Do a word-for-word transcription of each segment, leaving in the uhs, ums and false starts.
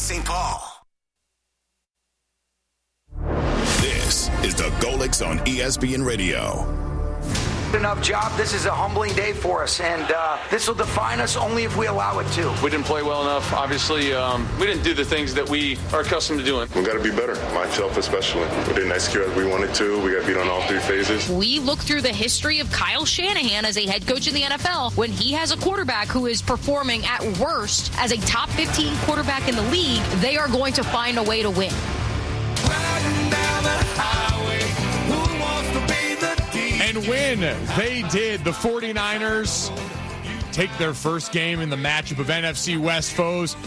Saint Paul. This is the Golics on E S P N Radio. Enough job. This is a humbling day for us, and uh, this will define us only if we allow it to. We didn't play well enough. Obviously, um, we didn't do the things that we are accustomed to doing. We got to be better, myself especially. We didn't execute as we wanted to. We got beat on all three phases. We look through the history of Kyle Shanahan as a head coach in the N F L. When he has a quarterback who is performing at worst as a top fifteen quarterback in the league, they are going to find a way to win. And when they did, the 49ers take their first game in the matchup of N F C West foes.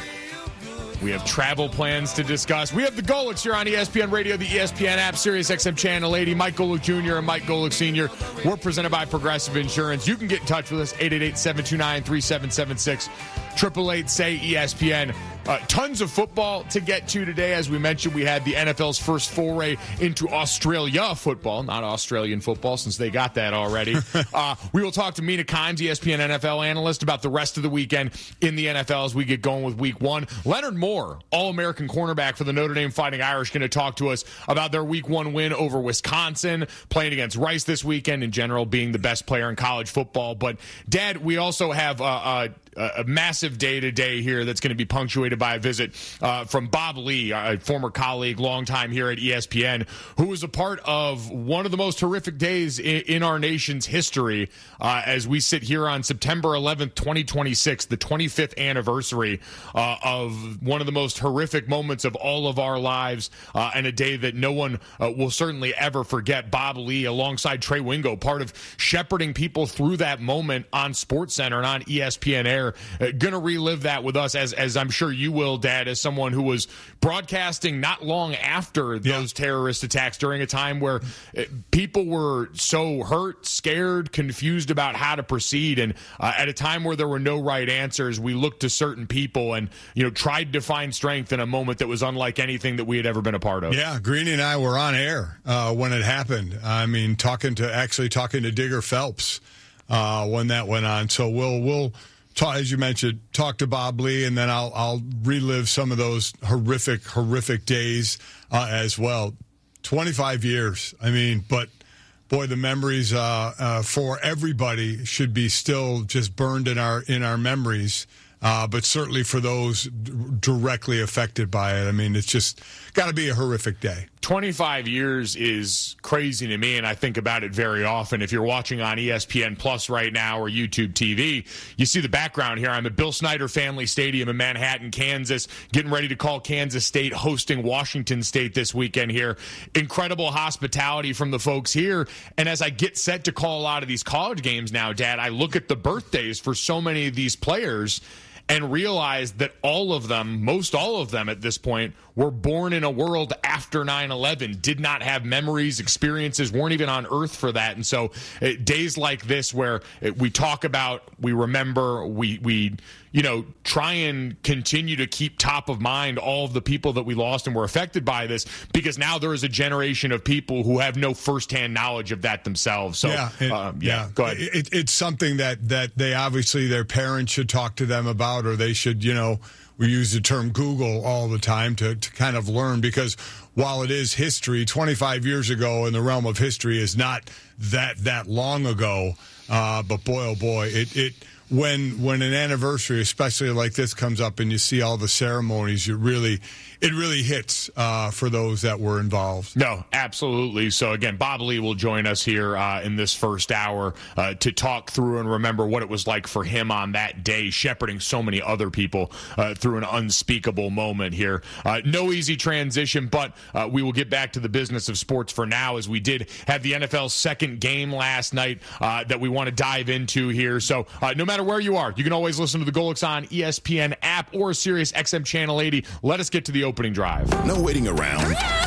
We have travel plans to discuss. We have the Golics here on E S P N Radio, the E S P N app, Sirius X M Channel eighty. Mike Golic Junior and Mike Golic Senior We're presented by Progressive Insurance. You can get in touch with us, eight eight eight, seven two nine, three seven seven six, eight eight eight, say E S P N. Uh, tons of football to get to today. As we mentioned, we had the N F L's first foray into Australia football, not Australian football, since they got that already. uh, we will talk to Mina Kimes, E S P N N F L analyst, about the rest of the weekend in the N F L as we get going with week one. Leonard Moore, All-American cornerback for the Notre Dame Fighting Irish, going to talk to us about their week one win over Wisconsin, playing against Rice this weekend, in general being the best player in college football. But, Dad, we also have uh, uh, a massive day today here that's going to be punctuated by a visit uh, from Bob Lee, a former colleague, long time here at E S P N, who was a part of one of the most horrific days in, in our nation's history uh, as we sit here on September eleventh, twenty twenty-six, the twenty-fifth anniversary uh, of one of the most horrific moments of all of our lives, uh, and a day that no one uh, will certainly ever forget. Bob Lee, alongside Trey Wingo, part of shepherding people through that moment on SportsCenter and on E S P N Air. Uh, going to relive that with us, as as I'm sure you will, Dad, as someone who was broadcasting not long after those yeah. terrorist attacks, during a time where uh, people were so hurt, scared, confused about how to proceed, and uh, at a time where there were no right answers, we looked to certain people and, you know, tried to find strength in a moment that was unlike anything that we had ever been a part of. Yeah, Greeny and I were on air uh, when it happened. I mean, talking to actually talking to Digger Phelps uh, when that went on. So we'll we'll. Talk, as you mentioned, talk to Bob Lee, and then I'll I'll relive some of those horrific, horrific days uh, as well. twenty-five years. I mean, but, boy, the memories uh, uh, for everybody should be still just burned in our in our memories, uh, but certainly for those d- directly affected by it. I mean, it's just got to be a horrific day. twenty-five years is crazy to me, and I think about it very often. If you're watching on E S P N Plus right now or YouTube T V, you see the background here. I'm at Bill Snyder Family Stadium in Manhattan, Kansas, getting ready to call Kansas State, hosting Washington State this weekend here. Incredible hospitality from the folks here. And as I get set to call a lot of these college games now, Dad, I look at the birthdays for so many of these players and realized that all of them, most all of them at this point, were born in a world after nine eleven, did not have memories, experiences, weren't even on Earth for that. And so uh, days like this where uh, we talk about, we remember, we, we you know, try and continue to keep top of mind all of the people that we lost and were affected by this, because now there is a generation of people who have no firsthand knowledge of that themselves. So, yeah, it, um, yeah, yeah, go ahead. It, it's something that, that they obviously, their parents should talk to them about, or they should, you know, we use the term Google all the time to, to kind of learn, because while it is history, twenty-five years ago in the realm of history is not that that long ago. Uh, but boy, oh boy, it, it when when an anniversary, especially like this, comes up and you see all the ceremonies, you really it really hits uh, for those that were involved. No, absolutely. So again, Bob Lee will join us here uh, in this first hour uh, to talk through and remember what it was like for him on that day, shepherding so many other people uh, through an unspeakable moment here. Uh, no easy transition, but uh, we will get back to the business of sports for now, as we did have the N F L's second game last night uh, that we want to dive into here. So uh, no matter where you are, you can always listen to the Golics on E S P N app or Sirius X M Channel eighty. Let us get to the opening drive. No waiting around.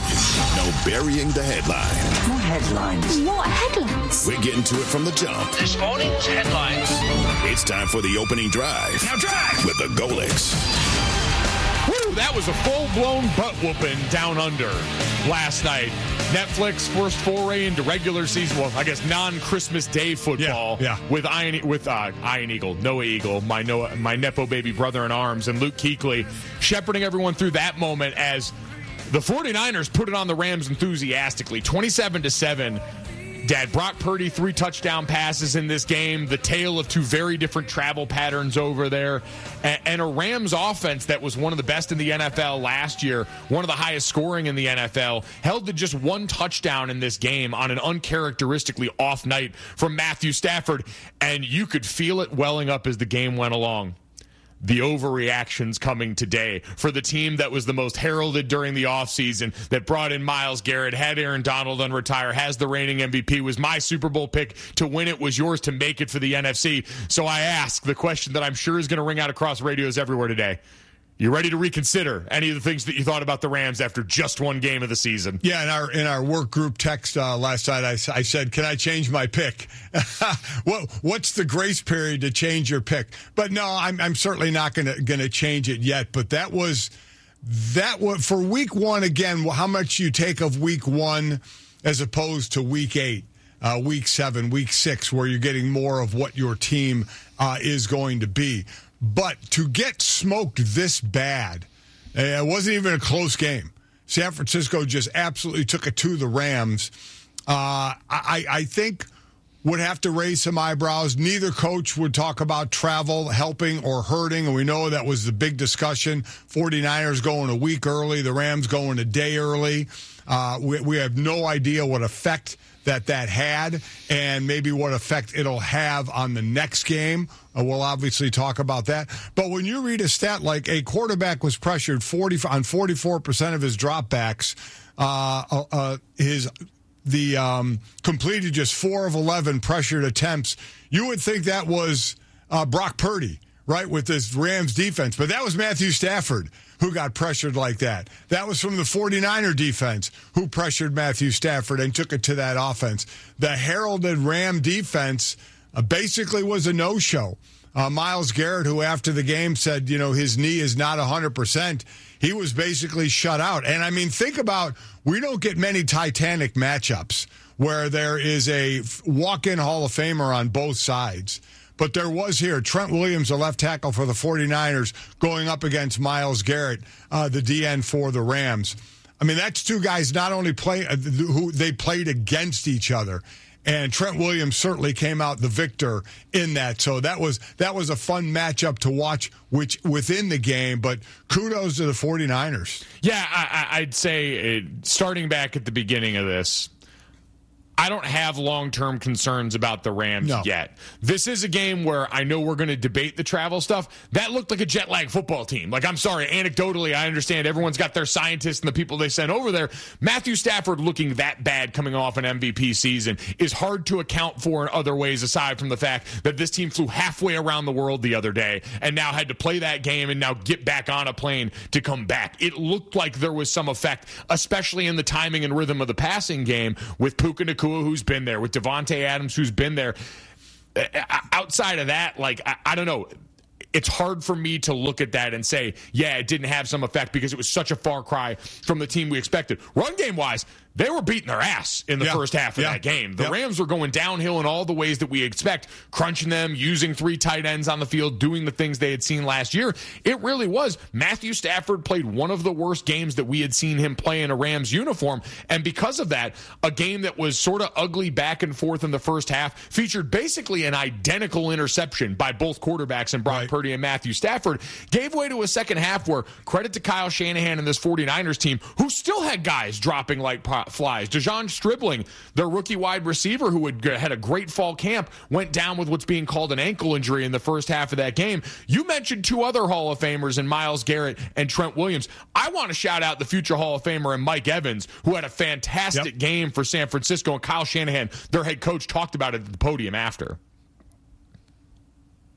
No burying the headline. More headlines. What headlines? We're getting to it from the jump. This morning's headlines. It's time for the opening drive. Now drive! With the Golics. Woo, that was a full-blown butt-whooping down under last night. Netflix first foray into regular season, well, I guess non-Christmas Day football yeah, yeah. with Ian, with uh, Ian Eagle, Noah Eagle, my Noah, my Nepo baby brother in arms, and Luke Kuechly shepherding everyone through that moment as the 49ers put it on the Rams enthusiastically, twenty-seven to seven. Dad, Brock Purdy, three touchdown passes in this game, the tale of two very different travel patterns over there, and a Rams offense that was one of the best in the N F L last year, one of the highest scoring in the N F L, held to just one touchdown in this game on an uncharacteristically off night from Matthew Stafford, and you could feel it welling up as the game went along. The overreactions coming today for the team that was the most heralded during the offseason, that brought in Myles Garrett, had Aaron Donald unretire, has the reigning M V P, was my Super Bowl pick to win it, was yours to make it for the N F C. So I ask the question that I'm sure is going to ring out across radios everywhere today. You ready to reconsider any of the things that you thought about the Rams after just one game of the season? Yeah, in our in our work group text uh, last night, I, I said, can I change my pick? what, what's the grace period to change your pick? But no, I'm, I'm certainly not going to going to change it yet. But that was, that was for week one, again, how much you take of week one as opposed to week eight, uh, week seven, week six, where you're getting more of what your team uh, is going to be. But to get smoked this bad, it wasn't even a close game. San Francisco just absolutely took it to the Rams. Uh, I, I think would have to raise some eyebrows. Neither coach would talk about travel helping or hurting, and we know that was the big discussion. 49ers going a week early, the Rams going a day early. Uh, we, we have no idea what effect that that had and maybe what effect it'll have on the next game. Uh, we'll obviously talk about that. But when you read a stat like a quarterback was pressured forty on forty-four percent of his dropbacks, uh, uh, uh, his the um, completed just four of eleven pressured attempts, you would think that was uh, Brock Purdy, right, with this Rams defense. But that was Matthew Stafford who got pressured like that. That was from the 49er defense who pressured Matthew Stafford and took it to that offense. The heralded Ram defense uh, basically was a no-show. Uh, Myles Garrett, who after the game said, you know, his knee is not one hundred percent, he was basically shut out. And, I mean, think about, we don't get many Titanic matchups where there is a walk-in Hall of Famer on both sides. But there was here. Trent Williams, a left tackle for the 49ers, going up against Myles Garrett, uh, the D N for the Rams. I mean, that's two guys not only play uh, who they played against each other. And Trent Williams certainly came out the victor in that. So that was that was a fun matchup to watch which within the game. But kudos to the 49ers. Yeah, I, I'd say it, starting back at the beginning of this, I don't have long-term concerns about the Rams no. yet. This is a game where I know we're going to debate the travel stuff. That looked like a jet-lag football team. Like, I'm sorry, anecdotally, I understand everyone's got their scientists and the people they sent over there. Matthew Stafford looking that bad coming off an M V P season is hard to account for in other ways aside from the fact that this team flew halfway around the world the other day and now had to play that game and now get back on a plane to come back. It looked like there was some effect, especially in the timing and rhythm of the passing game with Puka Nacua, who's been there, with Devontae Adams, who's been there. Outside of that, like, I, I don't know. It's hard for me to look at that and say, yeah, it didn't have some effect because it was such a far cry from the team we expected. Run game-wise, they were beating their ass in the yeah. first half of yeah. that game. The yep. Rams were going downhill in all the ways that we expect, crunching them, using three tight ends on the field, doing the things they had seen last year. It really was. Matthew Stafford played one of the worst games that we had seen him play in a Rams uniform, and because of that, a game that was sort of ugly back and forth in the first half featured basically an identical interception by both quarterbacks and Brock right. Purdy and Matthew Stafford, gave way to a second half where, credit to Kyle Shanahan and this 49ers team, who still had guys dropping like flies. DeJon Stribling, their rookie wide receiver who had, had a great fall camp, went down with what's being called an ankle injury in the first half of that game. You mentioned two other Hall of Famers in Myles Garrett and Trent Williams. I want to shout out the future Hall of Famer and Mike Evans, who had a fantastic yep. game for San Francisco, and Kyle Shanahan, their head coach, talked about it at the podium after.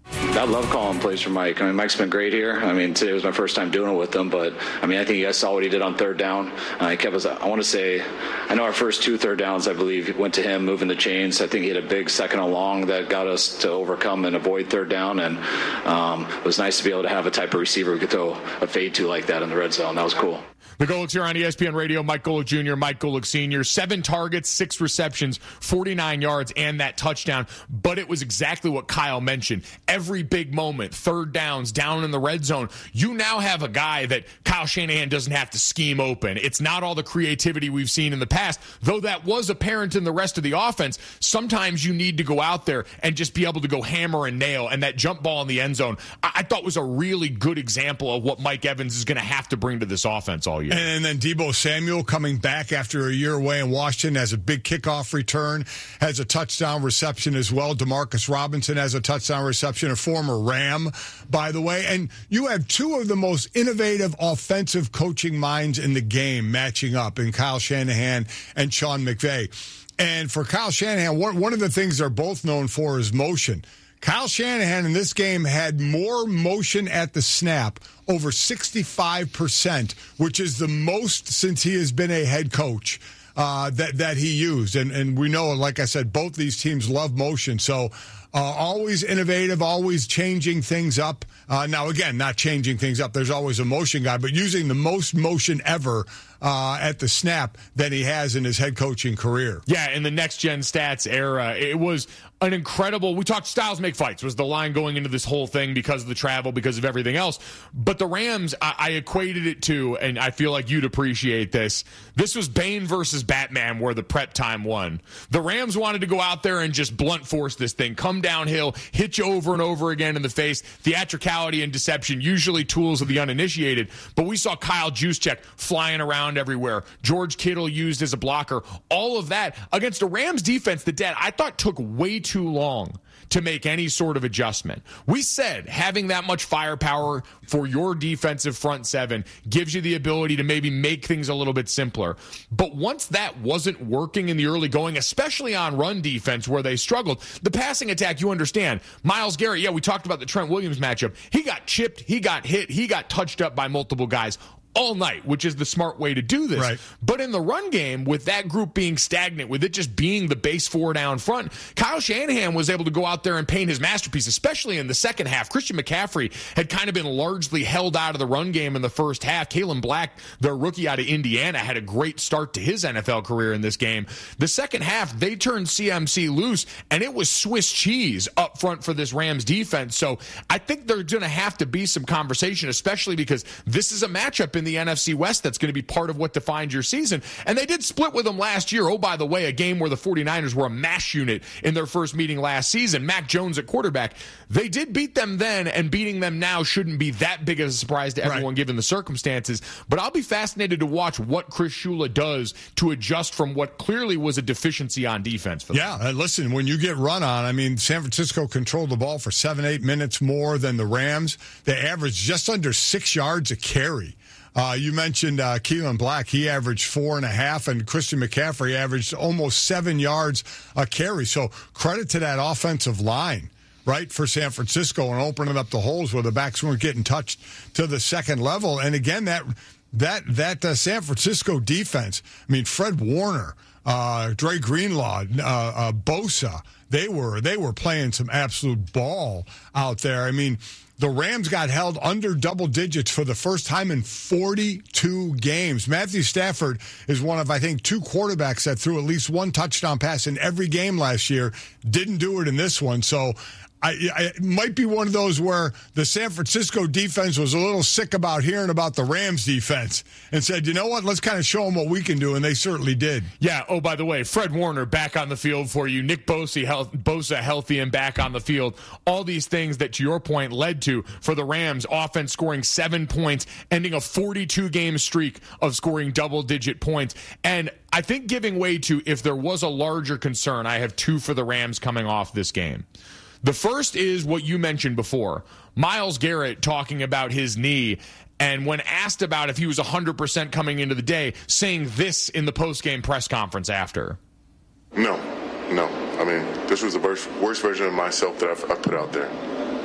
I love calling plays for Mike. I mean, Mike's been great here. I mean, today was my first time doing it with him, but I mean, I think you guys saw what he did on third down. Uh, he kept us, I want to say, I know our first two third downs, I believe, went to him moving the chains. I think he had a big second and long that got us to overcome and avoid third down, and um, it was nice to be able to have a type of receiver we could throw a fade to like that in the red zone. That was cool. The Golics here on E S P N Radio. Mike Golic Junior, Mike Golic Senior Seven targets, six receptions, forty-nine yards, and that touchdown. But it was exactly what Kyle mentioned. Every big moment, third downs, down in the red zone, you now have a guy that Kyle Shanahan doesn't have to scheme open. It's not all the creativity we've seen in the past, though that was apparent in the rest of the offense. Sometimes you need to go out there and just be able to go hammer and nail, and that jump ball in the end zone, I, I thought was a really good example of what Mike Evans is going to have to bring to this offense all year. And then Deebo Samuel coming back after a year away in Washington has a big kickoff return, has a touchdown reception as well. Demarcus Robinson has a touchdown reception, a former Ram, by the way. And you have two of the most innovative offensive coaching minds in the game matching up in Kyle Shanahan and Sean McVay. And for Kyle Shanahan, one, one of the things they're both known for is motion. Kyle Shanahan in this game had more motion at the snap, over sixty-five percent, which is the most since he has been a head coach uh, that, that he used. And, and we know, like I said, both these teams love motion. So uh, always innovative, always changing things up. Uh, now, again, not changing things up. There's always a motion guy, but using the most motion ever uh, at the snap that he has in his head coaching career. Yeah, in the next-gen stats era, it was an incredible, we talked styles make fights, was the line going into this whole thing because of the travel, because of everything else. But the Rams, I, I equated it to, and I feel like you'd appreciate this, this was Bane versus Batman where the prep time won. The Rams wanted to go out there and just blunt force this thing, come downhill, hit you over and over again in the face, theatricality and deception, usually tools of the uninitiated. But we saw Kyle Juszczyk flying around everywhere, George Kittle used as a blocker, all of that against a Rams defense that, Dad, I thought took way too long to make any sort of adjustment. We said having that much firepower for your defensive front seven gives you the ability to maybe make things a little bit simpler. But once that wasn't working in the early going, especially on run defense where they struggled, the passing attack, you understand. Myles Garrett, yeah, we talked about the Trent Williams matchup. He got chipped, he got hit, he got touched up by multiple guys all night, which is the smart way to do this. Right. But in the run game, with that group being stagnant, with it just being the base four down front, Kyle Shanahan was able to go out there and paint his masterpiece, especially in the second half. Christian McCaffrey had kind of been largely held out of the run game in the first half. Kalen Black, their rookie out of Indiana, had a great start to his N F L career in this game. The second half, they turned C M C loose, and it was Swiss cheese up front for this Rams defense. So I think there's going to have to be some conversation, especially because this is a matchup in the N F C West that's going to be part of what defines your season. And they did split with them last year. Oh, by the way, a game where the 49ers were a mash unit in their first meeting last season. Mac Jones at quarterback. They did beat them then, and beating them now shouldn't be that big of a surprise to everyone right. given the circumstances. But I'll be fascinated to watch what Chris Shula does to adjust from what clearly was a deficiency on defense for them. Yeah, listen, when you get run on, I mean, San Francisco controlled the ball for seven, eight minutes more than the Rams. They averaged just under six yards a carry. Uh, you mentioned uh, Keelan Black. He averaged four and a half, and Christian McCaffrey averaged almost seven yards a carry. So credit to that offensive line, right, for San Francisco and opening up the holes where the backs weren't getting touched to the second level. And again, that that that uh, San Francisco defense, I mean, Fred Warner, uh, Dre Greenlaw, uh, uh, Bosa, they were they were playing some absolute ball out there. I mean, the Rams got held under double digits for the first time in forty-two games. Matthew Stafford is one of, I think, two quarterbacks that threw at least one touchdown pass in every game last year. Didn't do it in this one. So I, I, it might be one of those where the San Francisco defense was a little sick about hearing about the Rams defense and said, you know what, let's kind of show them what we can do, and they certainly did. Yeah, oh, by the way, Fred Warner back on the field for you. Nick Bosa, health, Bosa healthy and back on the field. All these things that, to your point, led to, for the Rams, offense scoring seven points, ending a forty-two game streak of scoring double-digit points. And I think giving way to, if there was a larger concern, I have two for the Rams coming off this game. The first is what you mentioned before. Myles Garrett talking about his knee, and when asked about if he was one hundred percent coming into the day, saying this in the post-game press conference after. No, no. I mean, this was the worst, worst version of myself that I've, I've put out there.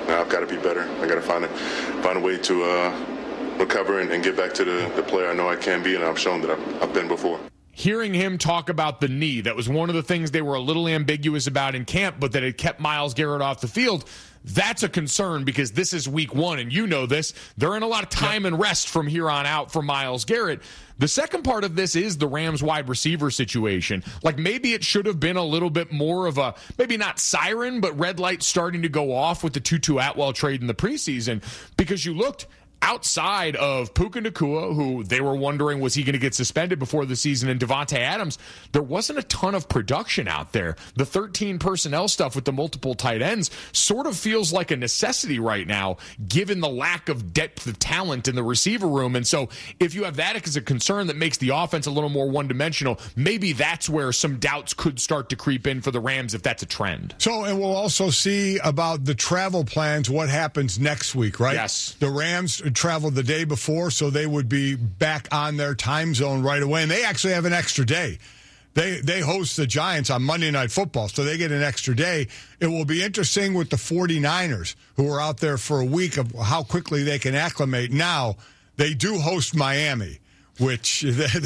Now I've got to be better. I got to find a, find a way to uh, recover and, and get back to the, the player I know I can be, and I've shown that I've, I've been before. Hearing him talk about the knee, that was one of the things they were a little ambiguous about in camp, but that it kept Myles Garrett off the field. That's a concern because this is week one, and you know this. They're in a lot of time and rest from here on out for Myles Garrett. The second part of this is the Rams wide receiver situation. Like maybe it should have been a little bit more of a, maybe not siren, but red light starting to go off with the Tutu Atwell trade in the preseason, because you looked outside of Puka Nacua, who they were wondering was he going to get suspended before the season, and Devontae Adams, there wasn't a ton of production out there. The thirteen personnel stuff with the multiple tight ends sort of feels like a necessity right now, given the lack of depth of talent in the receiver room. And so if you have that as a concern that makes the offense a little more one-dimensional, maybe that's where some doubts could start to creep in for the Rams if that's a trend. So, and we'll also see about the travel plans, what happens next week, right? Yes. The Rams traveled the day before, so they would be back on their time zone right away. And they actually have an extra day. They they host the Giants on Monday Night Football, so they get an extra day. It will be interesting with the forty-niners, who are out there for a week, of how quickly they can acclimate. Now, they do host Miami, which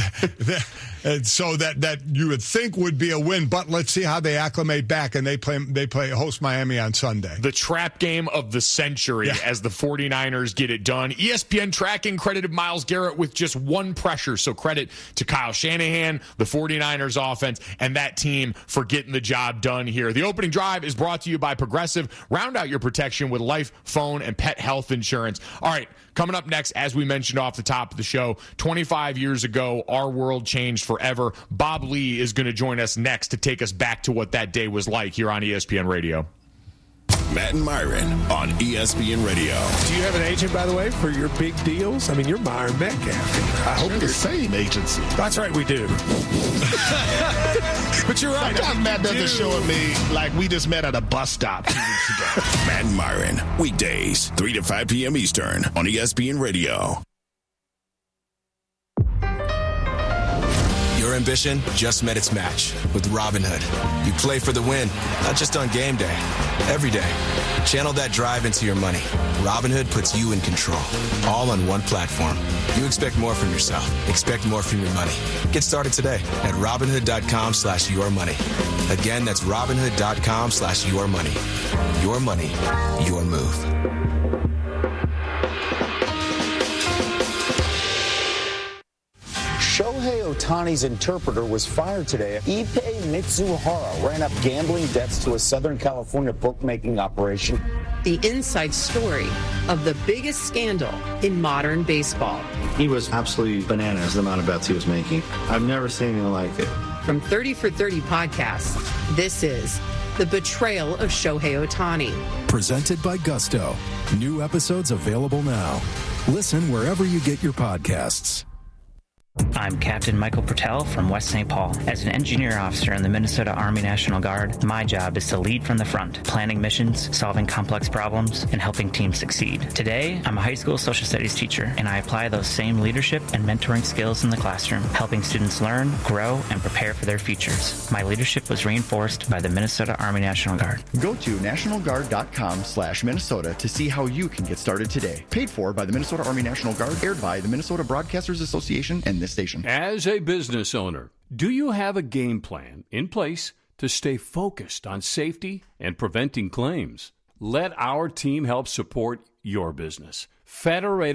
and so that that you would think would be a win, but let's see how they acclimate back, and they play they play host Miami on Sunday. The trap game of the century yeah. as the forty-niners get it done. E S P N tracking credited Myles Garrett with just one pressure, so credit to Kyle Shanahan, the forty-niners offense, and that team for getting the job done here. The opening drive is brought to you by Progressive. Round out your protection with life, phone, and pet health insurance. All right, coming up next, as we mentioned off the top of the show, twenty-five years ago, our world changed forever. Bob Lee is going to join us next to take us back to what that day was like here on E S P N Radio. Matt and Myron on E S P N Radio. Do you have an agent, by the way, for your big deals? I mean, you're Myron Metcalf. I hope you're the same agency. That's right, we do. But you're right. Sometimes Matt doesn't do. show at me like we just met at a bus stop two weeks ago. Matt and Myron, weekdays, three to five p.m. Eastern on E S P N Radio. Your ambition just met its match with Robinhood. You play for the win, not just on game day, every day. Channel that drive into your money. Robinhood puts you in control, all on one platform. You expect more from yourself. Expect more from your money. Get started today at Robinhood.com slash your money. Again, that's Robinhood.com slash your money. Your money, your move. Shohei Ohtani's interpreter was fired today. Ippei Mitsuhara ran up gambling debts to a Southern California bookmaking operation. The inside story of the biggest scandal in modern baseball. He was absolutely bananas, the amount of bets he was making. I've never seen anything like it. From thirty for thirty podcasts, this is The Betrayal of Shohei Ohtani. Presented by Gusto. New episodes available now. Listen wherever you get your podcasts. I'm Captain Michael Pertell from West Saint Paul. As an engineer officer in the Minnesota Army National Guard, my job is to lead from the front, planning missions, solving complex problems, and helping teams succeed. Today, I'm a high school social studies teacher, and I apply those same leadership and mentoring skills in the classroom, helping students learn, grow, and prepare for their futures. My leadership was reinforced by the Minnesota Army National Guard. Go to nationalguard.com slash Minnesota to see how you can get started today. Paid for by the Minnesota Army National Guard, aired by the Minnesota Broadcasters Association and this station. As a business owner, do you have a game plan in place to stay focused on safety and preventing claims? Let our team help support your business. Federated